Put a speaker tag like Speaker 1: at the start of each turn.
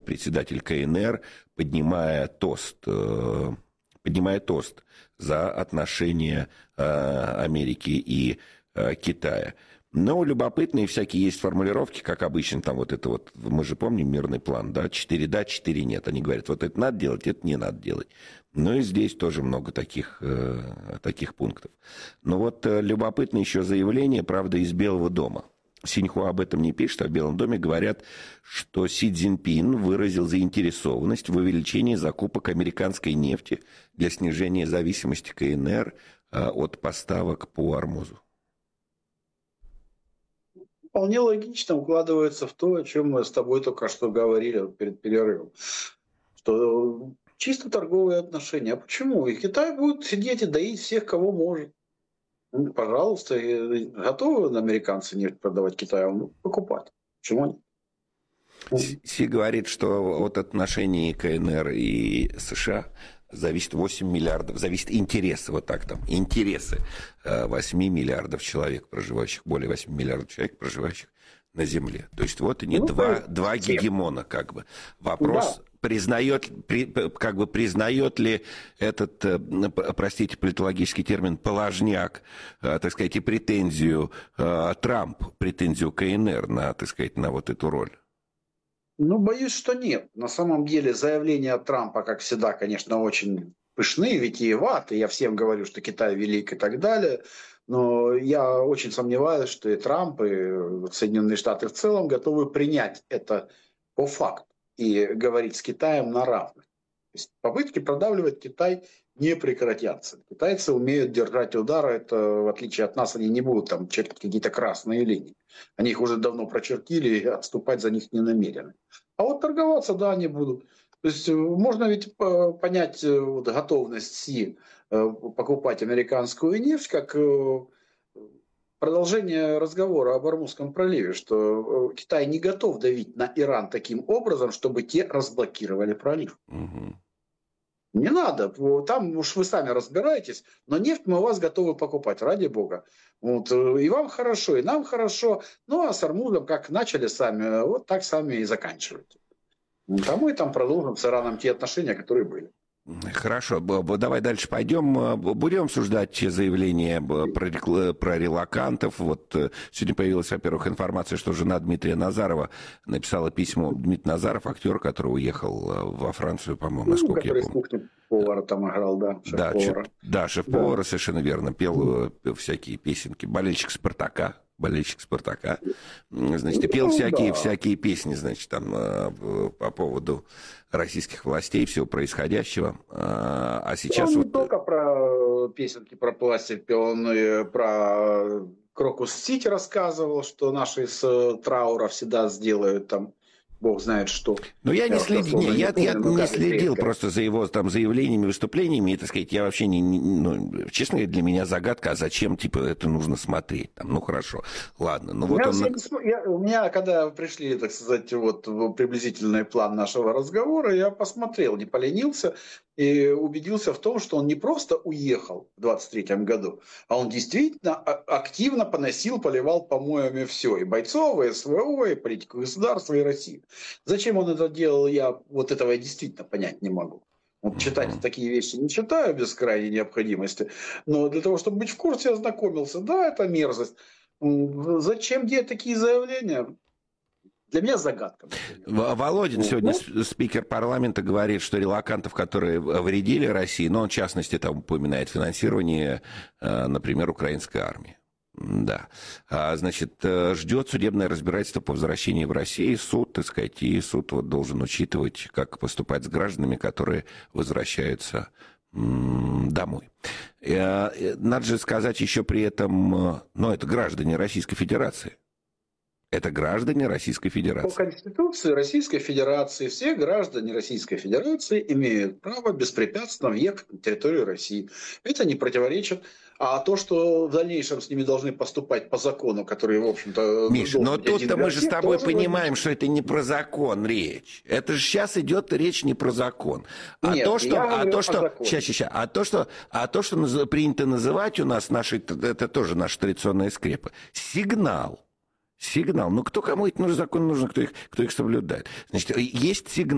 Speaker 1: председатель КНР, поднимая тост за отношения Америки и Китая. Но любопытные всякие есть формулировки, как обычно, там вот это вот, мы же помним мирный план, да, 4 да, 4 нет. Они говорят, вот это надо делать, это не надо делать. Ну и здесь тоже много таких пунктов. Но вот любопытно еще заявление, правда, из Белого дома. Синьхуа об этом не пишет, а в Белом доме говорят, что Си Цзиньпин выразил заинтересованность в увеличении закупок американской нефти для снижения зависимости КНР от поставок по Ормузу.
Speaker 2: Вполне логично укладывается в то, о чем мы с тобой только что говорили перед перерывом. Что чисто торговые отношения. А почему? И Китай будет сидеть и доить всех, кого может. Ну, пожалуйста, готовы американцы нефть продавать Китаю? Ну, покупать. Почему нет?
Speaker 1: Си говорит, что от отношений КНР и США зависит 8 миллиардов, зависит интересы, вот так там, интересы 8 миллиардов человек, проживающих, более 8 миллиардов человек, проживающих на Земле. То есть вот они, два гегемона, как бы. Вопрос, да. признает ли этот, простите, политологический термин, положняк, так сказать, и претензию Трамп, претензию КНР на, так сказать, на вот эту роль?
Speaker 2: Ну, боюсь, что нет. На самом деле заявления Трампа, как всегда, конечно, очень пышные, витиеваты. Я всем говорю, что Китай велик и так далее. Но я очень сомневаюсь, что и Трамп, и Соединенные Штаты в целом готовы принять это по факту и говорить с Китаем на равных. То есть попытки продавливать Китай не прекратятся. Китайцы умеют держать удар, это в отличие от нас, они не будут там чертить какие-то красные линии. Они их уже давно прочертили, и отступать за них не намерены. А вот торговаться, да, они будут. То есть можно ведь понять вот, готовность Си покупать американскую нефть как продолжение разговора об Ормузском проливе, что Китай не готов давить на Иран таким образом, чтобы те разблокировали пролив.
Speaker 1: Угу.
Speaker 2: Не надо, там уж вы сами разбираетесь, но нефть мы у вас готовы покупать, ради бога. Вот, и вам хорошо, и нам хорошо, ну а с Ормузом как начали сами, вот так сами и заканчивайте. А мы там продолжим с Ираном те отношения, которые были.
Speaker 1: Хорошо, давай дальше пойдем. Будем обсуждать заявления про релокантов. Вот сегодня появилась, во-первых, информация, что жена Дмитрия Назарова написала письмо. Дмитрий Назаров, актер, который уехал во Францию, по-моему, насколько я помню.
Speaker 2: Который с кухни повара там играл, да, шеф-повара.
Speaker 1: Да, шеф-повара, да. Совершенно верно. Пел всякие песенки. Болельщик Спартака. Значит, и пел всякие песни, значит, там по поводу российских властей, всего происходящего. А сейчас
Speaker 2: он не только про песенки про пластик пел, он и про Крокус-Сити рассказывал, что наши из траура всегда сделают там бог знает что.
Speaker 1: Ну, я не следил просто за его там заявлениями, выступлениями, и, так сказать, я вообще честно говоря, для меня загадка, а зачем, типа, это нужно смотреть? Там, ну, хорошо, ладно. Ну, вот
Speaker 2: у меня, когда пришли, так сказать, вот приблизительный план нашего разговора, я посмотрел, не поленился, и убедился в том, что он не просто уехал в 23-м году, а он действительно активно поносил, поливал помоями все. И бойцов, и СВО, и политику государства, и Россию. Зачем он это делал, я вот этого действительно понять не могу. Вот читать такие вещи не читаю без крайней необходимости, но для того, чтобы быть в курсе, ознакомился. Да, это мерзость. Зачем делать такие заявления? Для меня загадка.
Speaker 1: Володин сегодня, спикер парламента, говорит, что релокантов, которые вредили России, но он в частности там упоминает финансирование, например, украинской армии. Да. Значит, ждет судебное разбирательство по возвращении в Россию. Суд, так сказать, и суд вот должен учитывать, как поступать с гражданами, которые возвращаются домой. Надо же сказать еще при этом, но это граждане Российской Федерации. Это граждане Российской Федерации.
Speaker 2: По Конституции Российской Федерации все граждане Российской Федерации имеют право беспрепятственно въехать на территорию России. Это не противоречит. А то, что в дальнейшем с ними должны поступать по закону, который, в общем-то...
Speaker 1: Миш, но тут-то мы же с тобой понимаем, что это не про закон речь. Это же сейчас идет речь не про закон. А то, что принято называть у нас, это тоже наши традиционные скрепы, сигнал. Ну, кто кому эти закон нужен, кто их соблюдает? Значит, есть сигнал.